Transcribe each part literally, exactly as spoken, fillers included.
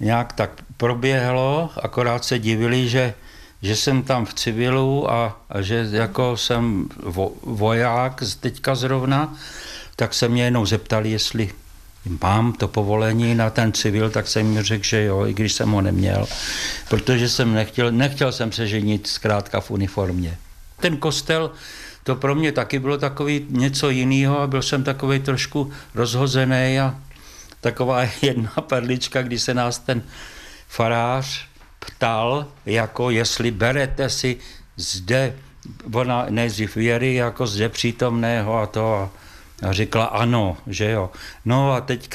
nějak tak proběhlo, akorát se divili, že, že jsem tam v civilu a, a že jako jsem vo, voják teďka zrovna, tak se mě jenom zeptali, jestli mám to povolení na ten civil, tak jsem mi řekl, že jo, i když jsem ho neměl, protože jsem nechtěl, nechtěl jsem se ženit zkrátka v uniformě. Ten kostel, to pro mě taky bylo takový něco jiného a byl jsem takový trošku rozhozený a taková jedna perlička, kdy se nás ten farář ptal, jako jestli berete si zde, ona nejdřív Věry, jako zde přítomného a to a A řekla ano, že jo. No a teďka,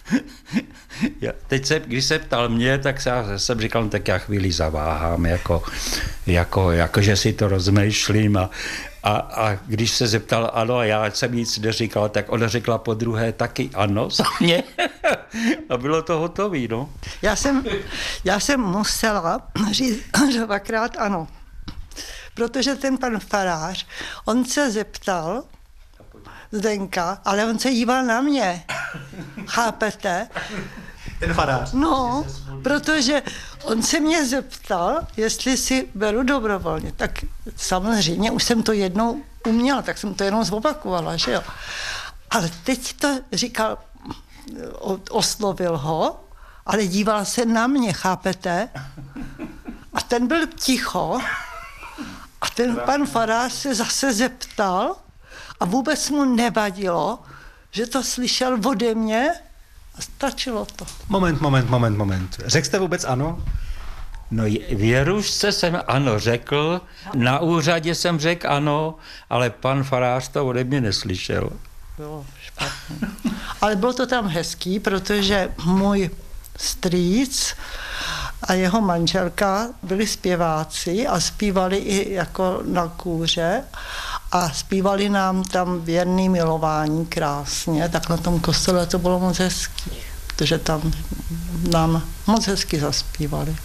teď se, když se ptal mě, tak jsem říkal, no, tak já chvíli zaváhám, jako, jako, jako že si to rozmýšlím a, a, a když se zeptal ano a já jsem nic neříkal, tak ona řekla po druhé taky ano za mě a bylo to hotový, no. Já jsem, já jsem musela říct dvakrát ano, protože ten pan farář, on se zeptal, Zdenka, ale on se díval na mě. Chápete? Ten farář. No, protože on se mě zeptal, jestli si beru dobrovolně. Tak samozřejmě, už jsem to jednou uměla, tak jsem to jenom zopakovala, že jo. Ale teď to říkal, oslovil ho, ale díval se na mě, chápete? A ten byl ticho a ten pan farář se zase zeptal, a vůbec mu nevadilo, že to slyšel ode mě a stačilo to. Moment, moment, moment, moment. Řekl jste vůbec ano? No Věrušce jsem ano řekl, na úřadě jsem řekl ano, ale pan farář to ode mě neslyšel. Bylo špatně. Ale bylo to tam hezký, protože můj strýc a jeho manželka byli zpěváci a zpívali i jako na kůře a zpívali nám tam věrný milování krásně, tak na tom kostele to bylo moc hezký, protože tam nám moc hezky zaspívali.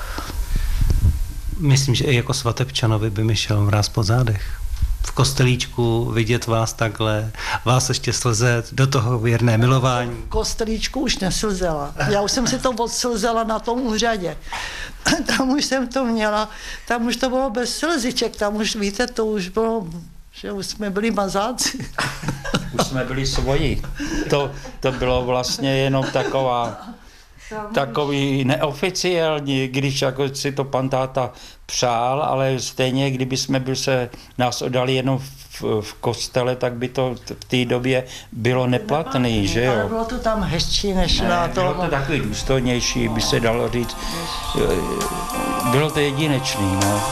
Myslím, že i jako svatebčanovi by mi šel mráz po zádech. V kostelíčku vidět vás takhle, vás ještě slzet, do toho věrné milování. V kostelíčku už neslzela. Já už jsem si to odslzela na tom úřadě. Tam už jsem to měla, tam už to bylo bez slziček, tam už, víte, to už bylo, že už jsme byli mazáci. Už jsme byli svoji. To, to bylo vlastně jenom taková, takový neoficiální, když jako si to pan táta přál, ale stejně, kdyby jsme byl se, nás oddali jenom v, v kostele, tak by to v té době bylo neplatný, neplatný, že jo? Ale bylo to tam hezčí, než ne, na to. Bylo to takový důstojnější, by se dalo říct. Bylo to jedinečný, no.